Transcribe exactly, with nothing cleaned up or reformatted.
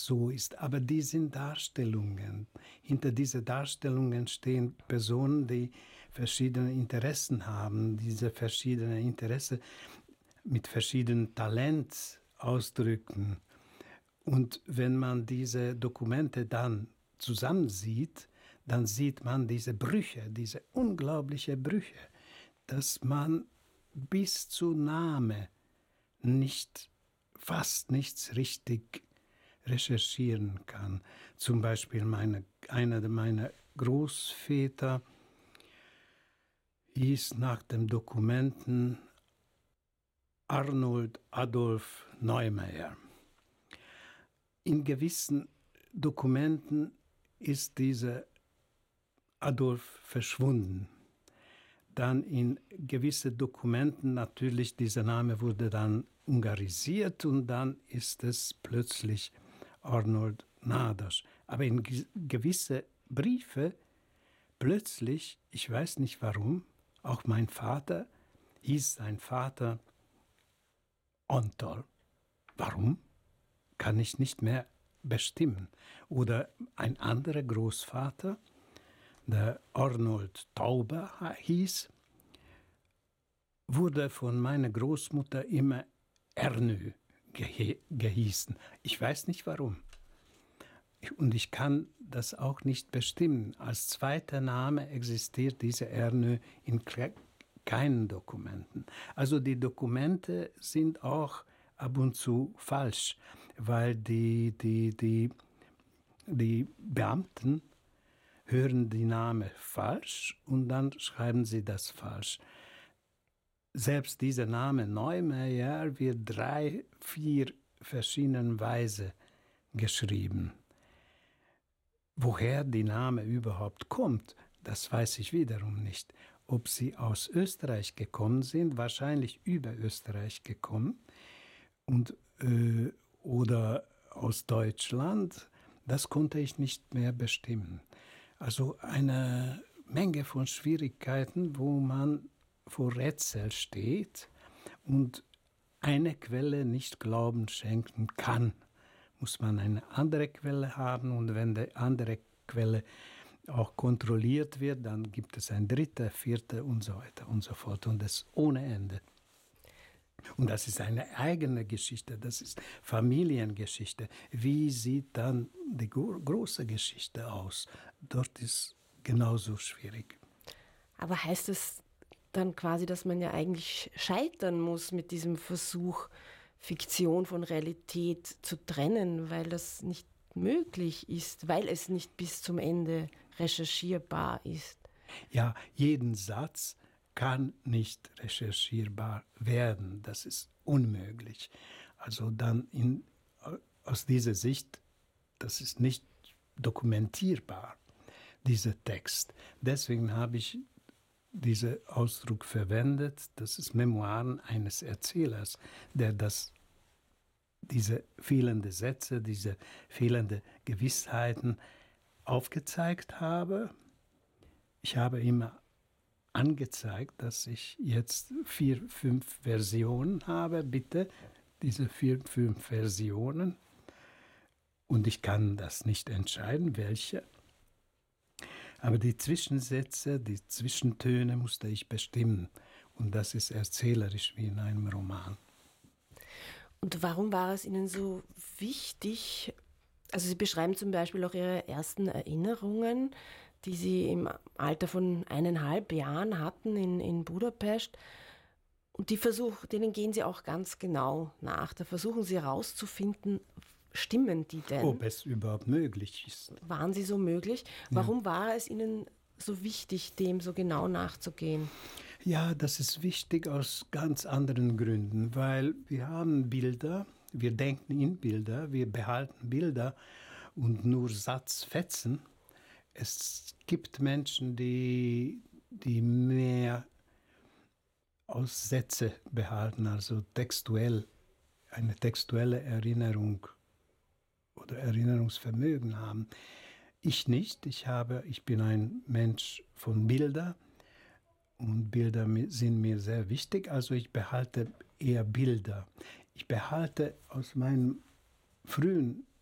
das so ist. Aber die sind Darstellungen. Hinter diesen Darstellungen stehen Personen, die verschiedene Interessen haben, diese verschiedenen Interessen mit verschiedenen Talenten ausdrücken. Und wenn man diese Dokumente dann zusammensieht, dann sieht man diese Brüche, diese unglaublichen Brüche, dass man bis zu Name nicht, fast nichts richtig recherchieren kann. Zum Beispiel meine, einer meiner Großväter hieß nach den Dokumenten Arnold Adolf Neumayer. In gewissen Dokumenten ist dieser Adolf verschwunden. Dann in gewisse Dokumenten natürlich, dieser Name wurde dann ungarisiert und dann ist es plötzlich Arnold Nádas. Aber in ge- gewisse Briefe plötzlich, ich weiß nicht warum, auch mein Vater hieß sein Vater Antol. Warum? Kann ich nicht mehr bestimmen. Oder ein anderer Großvater, der Arnold Tauber hieß, wurde von meiner Großmutter immer Ernö gehe- gehießen. Ich weiß nicht warum. Und ich kann das auch nicht bestimmen. Als zweiter Name existiert dieser Ernö in kle- keinen Dokumenten. Also die Dokumente sind auch ab und zu falsch, weil die, die, die, die Beamten hören die Namen falsch und dann schreiben sie das falsch. Selbst dieser Name Neumayer wird drei, vier verschiedenen Weise geschrieben. Woher die Name überhaupt kommt, das weiß ich wiederum nicht. Ob sie aus Österreich gekommen sind, wahrscheinlich über Österreich gekommen, und, äh, oder aus Deutschland, das konnte ich nicht mehr bestimmen. Also eine Menge von Schwierigkeiten, wo man vor Rätsel steht und eine Quelle nicht Glauben schenken kann. Muss man eine andere Quelle haben und wenn die andere Quelle auch kontrolliert wird, dann gibt es ein dritte, vierte und so weiter und so fort und das ohne Ende. Und das ist eine eigene Geschichte, das ist Familiengeschichte. Wie sieht dann die gro- große Geschichte aus? Dort ist genauso schwierig. Aber heißt es dann quasi, dass man ja eigentlich scheitern muss mit diesem Versuch, Fiktion von Realität zu trennen, weil das nicht möglich ist, weil es nicht bis zum Ende recherchierbar ist? Ja, jeden Satz kann nicht recherchierbar werden. Das ist unmöglich. Also dann in, aus dieser Sicht, das ist nicht dokumentierbar, dieser Text. Deswegen habe ich diesen Ausdruck verwendet, das ist Memoiren eines Erzählers, der das, diese fehlenden Sätze, diese fehlenden Gewissheiten aufgezeigt habe. Ich habe immer angezeigt, dass ich jetzt vier, fünf Versionen habe. Bitte, diese vier, fünf Versionen. Und ich kann das nicht entscheiden, welche. Aber die Zwischensätze, die Zwischentöne musste ich bestimmen. Und das ist erzählerisch wie in einem Roman. Und warum war es Ihnen so wichtig? Also Sie beschreiben zum Beispiel auch Ihre ersten Erinnerungen, die Sie im Alter von eineinhalb Jahren hatten in, in Budapest. Und die Versuch, denen gehen Sie auch ganz genau nach. Da versuchen Sie herauszufinden, stimmen die denn? Ob es überhaupt möglich ist. Waren sie so möglich? Warum ja. war es Ihnen so wichtig, dem so genau nachzugehen? Ja, das ist wichtig aus ganz anderen Gründen, weil wir haben Bilder, wir denken in Bilder, wir behalten Bilder und nur Satzfetzen. Es gibt Menschen, die, die mehr aus Sätze behalten, also textuell, eine textuelle Erinnerung oder Erinnerungsvermögen haben. Ich nicht. Ich habe, ich bin ein Mensch von Bilder und Bilder sind mir sehr wichtig. Also ich behalte eher Bilder. Ich behalte aus meinen frühen